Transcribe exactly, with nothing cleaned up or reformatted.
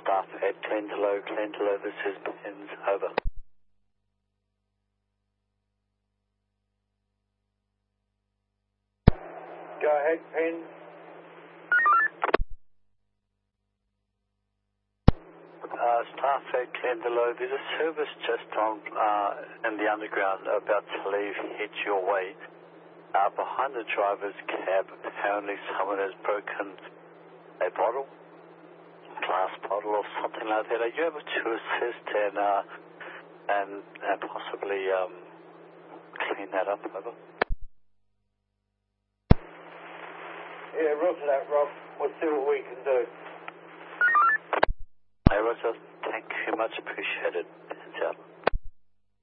staff at Glendalough. Glendalough, this is Pens, over. Go ahead, Pens. Uh, staff at Glendalough, there's a service just on uh, in the underground about to leave, head your way. Uh, behind the driver's cab, apparently someone has broken a bottle, glass bottle or something like that. Are you able to assist and uh, and, and possibly um, clean that up, over? Yeah, roger that, Rob. We'll see what we can do. Hey, Roger, thank you much, appreciate it. Hands out.